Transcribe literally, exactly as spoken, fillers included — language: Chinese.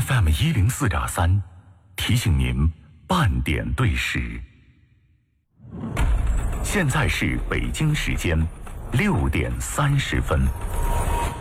F M 一零四点三，提醒您半点对时。现在是北京时间六点三十分。